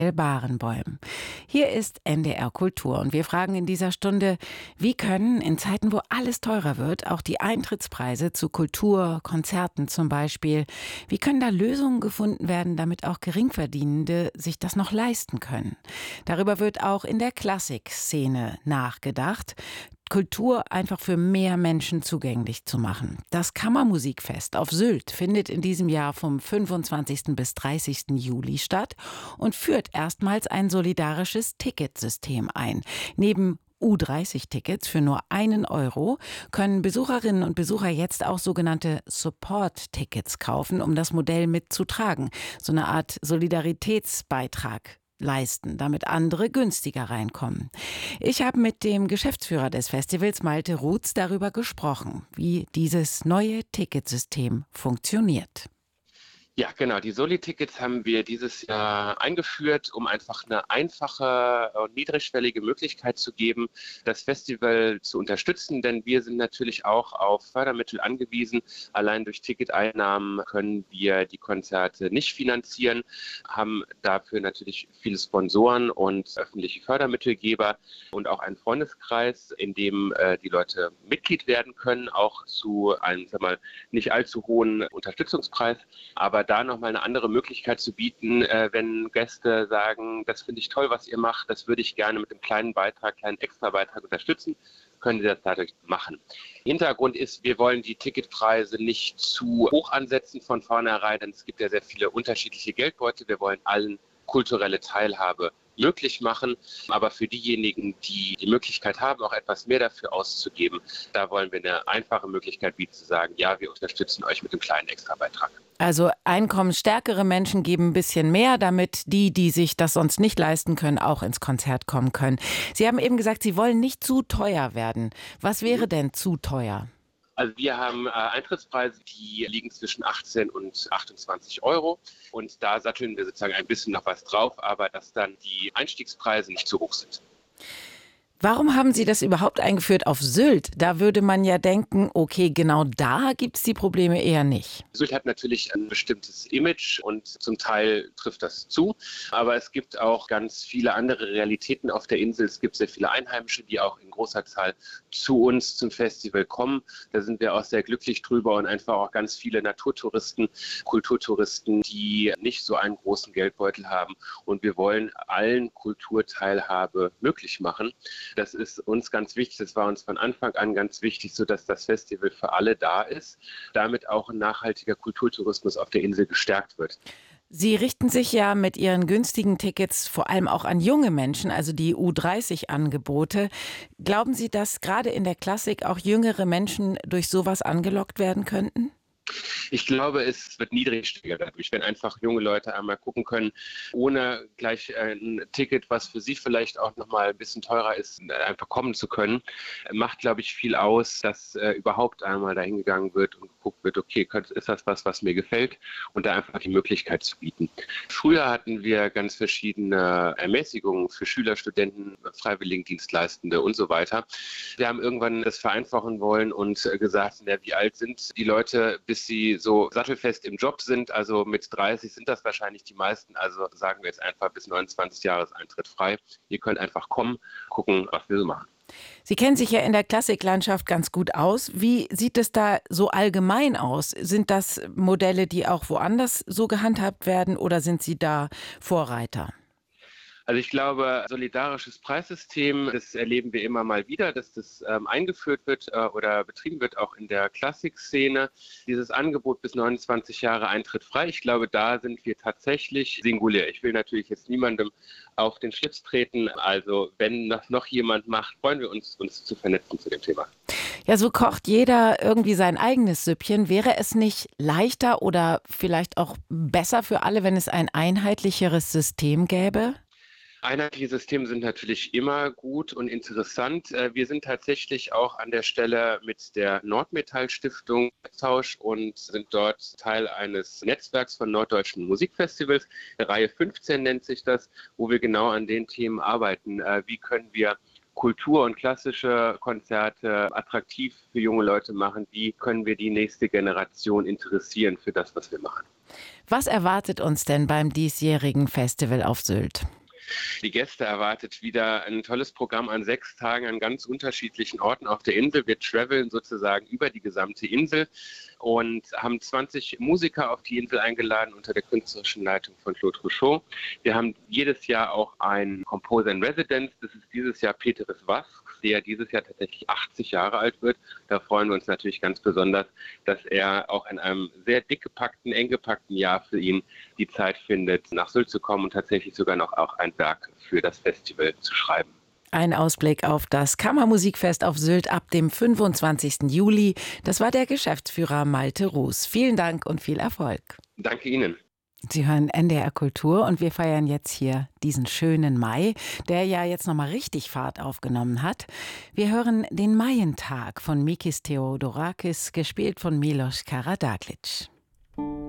Barenbäum. Hier ist NDR Kultur und wir fragen in dieser Stunde, wie können in Zeiten, wo alles teurer wird, auch die Eintrittspreise zu Kultur, Konzerten zum Beispiel, wie können da Lösungen gefunden werden, damit auch Geringverdienende sich das noch leisten können? Darüber wird auch in der Klassikszene nachgedacht. Kultur einfach für mehr Menschen zugänglich zu machen. Das Kammermusikfest auf Sylt findet in diesem Jahr vom 25. bis 30. Juli statt und führt erstmals ein solidarisches Ticketsystem ein. Neben U30-Tickets für nur 1 € können Besucherinnen und Besucher jetzt auch sogenannte Support-Tickets kaufen, um das Modell mitzutragen. So eine Art Solidaritätsbeitrag leisten, damit andere günstiger reinkommen. Ich habe mit dem Geschäftsführer des Festivals, Malte Ruetz, darüber gesprochen, wie dieses neue Ticketsystem funktioniert. Ja, genau. Die Soli-Tickets haben wir dieses Jahr eingeführt, um einfach eine einfache und niedrigschwellige Möglichkeit zu geben, das Festival zu unterstützen, denn wir sind natürlich auch auf Fördermittel angewiesen. Allein durch Ticketeinnahmen können wir die Konzerte nicht finanzieren, haben dafür natürlich viele Sponsoren und öffentliche Fördermittelgeber und auch einen Freundeskreis, in dem die Leute Mitglied werden können, auch zu einem, nicht allzu hohen Unterstützungspreis, aber da nochmal eine andere Möglichkeit zu bieten, wenn Gäste sagen, das finde ich toll, was ihr macht, das würde ich gerne mit einem kleinen Extrabeitrag unterstützen, können Sie das dadurch machen. Hintergrund ist, wir wollen die Ticketpreise nicht zu hoch ansetzen von vornherein, denn es gibt ja sehr viele unterschiedliche Geldbeutel. Wir wollen allen kulturelle Teilhabe möglich machen, aber für diejenigen, die die Möglichkeit haben, auch etwas mehr dafür auszugeben, da wollen wir eine einfache Möglichkeit bieten, zu sagen, ja, wir unterstützen euch mit einem kleinen Extrabeitrag. Also einkommensstärkere Menschen geben ein bisschen mehr, damit die sich das sonst nicht leisten können, auch ins Konzert kommen können. Sie haben eben gesagt, Sie wollen nicht zu teuer werden. Was wäre denn zu teuer? Also wir haben Eintrittspreise, die liegen zwischen 18 und 28 € und da satteln wir sozusagen ein bisschen noch was drauf, aber dass dann die Einstiegspreise nicht zu hoch sind. Warum haben Sie das überhaupt eingeführt auf Sylt? Da würde man ja denken, okay, genau da gibt es die Probleme eher nicht. Sylt hat natürlich ein bestimmtes Image und zum Teil trifft das zu, aber es gibt auch ganz viele andere Realitäten auf der Insel. Es gibt sehr viele Einheimische, die auch in großer Zahl zu uns zum Festival kommen. Da sind wir auch sehr glücklich drüber und einfach auch ganz viele Naturtouristen, Kulturtouristen, die nicht so einen großen Geldbeutel haben. Und wir wollen allen Kulturteilhabe möglich machen. Das ist uns ganz wichtig, das war uns von Anfang an ganz wichtig, sodass das Festival für alle da ist, damit auch ein nachhaltiger Kulturtourismus auf der Insel gestärkt wird. Sie richten sich ja mit Ihren günstigen Tickets vor allem auch an junge Menschen, also die U30-Angebote. Glauben Sie, dass gerade in der Klassik auch jüngere Menschen durch sowas angelockt werden könnten? Ich glaube, es wird niedrigschwelliger dadurch, wenn einfach junge Leute einmal gucken können, ohne gleich ein Ticket, was für sie vielleicht auch nochmal ein bisschen teurer ist, einfach kommen zu können. Macht, glaube ich, viel aus, dass überhaupt einmal dahin gegangen wird und geguckt wird, okay, ist das was mir gefällt und da einfach die Möglichkeit zu bieten. Früher hatten wir ganz verschiedene Ermäßigungen für Schüler, Studenten, Freiwilligendienstleistende und so weiter. Wir haben irgendwann das vereinfachen wollen und gesagt, wie alt sind die Leute, bis sie so sattelfest im Job sind, also mit 30 sind das wahrscheinlich die meisten, also sagen wir jetzt einfach bis 29 Jahre ist Eintritt frei. Ihr könnt einfach kommen, gucken, was wir so machen. Sie kennen sich ja in der Klassiklandschaft ganz gut aus. Wie sieht es da so allgemein aus? Sind das Modelle, die auch woanders so gehandhabt werden oder sind Sie da Vorreiter? Also ich glaube, solidarisches Preissystem, das erleben wir immer mal wieder, dass das eingeführt wird oder betrieben wird, auch in der Klassikszene. Dieses Angebot bis 29 Jahre Eintritt frei, ich glaube, da sind wir tatsächlich singulär. Ich will natürlich jetzt niemandem auf den Schlips treten. Also wenn das noch jemand macht, freuen wir uns zu vernetzen zu dem Thema. Ja, so kocht jeder irgendwie sein eigenes Süppchen. Wäre es nicht leichter oder vielleicht auch besser für alle, wenn es ein einheitlicheres System gäbe? Einheitliche Systeme sind natürlich immer gut und interessant. Wir sind tatsächlich auch an der Stelle mit der Nordmetall Stiftung im Austausch und sind dort Teil eines Netzwerks von norddeutschen Musikfestivals. Reihe 15 nennt sich das, wo wir genau an den Themen arbeiten. Wie können wir Kultur und klassische Konzerte attraktiv für junge Leute machen? Wie können wir die nächste Generation interessieren für das, was wir machen? Was erwartet uns denn beim diesjährigen Festival auf Sylt? Die Gäste erwartet wieder ein tolles Programm an 6 Tagen an ganz unterschiedlichen Orten auf der Insel. Wir traveln sozusagen über die gesamte Insel und haben 20 Musiker auf die Insel eingeladen unter der künstlerischen Leitung von Claude Rouchot. Wir haben jedes Jahr auch einen Composer in Residence. Das ist dieses Jahr Peteris Vasks, der dieses Jahr tatsächlich 80 Jahre alt wird. Da freuen wir uns natürlich ganz besonders, dass er auch in einem sehr dick gepackten, eng gepackten Jahr für ihn die Zeit findet, nach Sylt zu kommen und tatsächlich sogar noch auch ein Werk für das Festival zu schreiben. Ein Ausblick auf das Kammermusikfest auf Sylt ab dem 25. Juli. Das war der Geschäftsführer Malte Ruß. Vielen Dank und viel Erfolg. Danke Ihnen. Sie hören NDR Kultur und wir feiern jetzt hier diesen schönen Mai, der ja jetzt nochmal richtig Fahrt aufgenommen hat. Wir hören den Maientag von Mikis Theodorakis, gespielt von Milos Karadáglić.